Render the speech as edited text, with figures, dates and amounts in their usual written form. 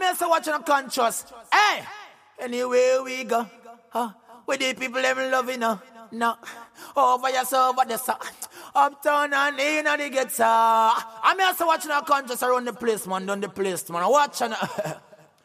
I'm here to watching a conscious. Hey, anywhere we go, with the people them loving, no, over yourself, over the side. Uptown and in and the guitar. I'm here to watching a conscious around the place, man, down the place, man. Watching.